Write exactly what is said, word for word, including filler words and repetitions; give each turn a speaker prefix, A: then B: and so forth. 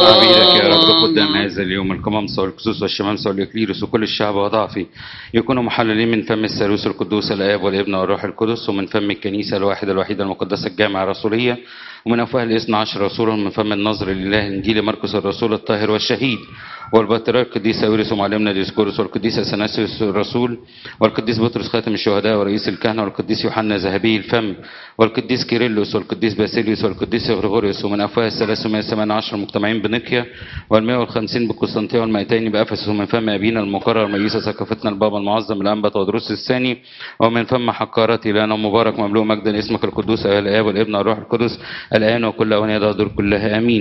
A: عبيدك يا رب قدام هذا اليوم القمامسة والكسوس والشمامسة والإكليروس وكل الشعب وضعفي يكونوا محللين من فم الثالوث القدوس الآب والابن والروح القدس، ومن فم الكنيسة الواحدة الوحيدة المقدسة الجامعة الرسولية، ومن أفواه الاثنى عشر رسولا، من فم النظر لله إنجيل مرقس الرسول الطاهر والشهيد، والبطريرك القديس أويرس ومعلمنا ديسكورس، والقديس أثناسيوس الرسول، والقديس بطرس خاتم الشهداء ورئيس الكهنة، والقديس يوحنا ذهبي الفم، والقديس كيرلس، والقديس باسيليوس، والقديس غريغوريوس، ومن أفواه الثلاثمائة وثمانية عشر المجتمعين بنقيا، والمائة والخمسين بقسطنطية، والمائتين بأفسس، ومن فم أبينا المقرر مجلس ثقافتنا البابا المعظم الأنبا تودروس الثاني، ومن فم حقارتي لنا مبارك مملوء مجدا اسمك القدوس أيها الآب والابن والروح القدس الآن وكل أوان يدهر كلها آمين.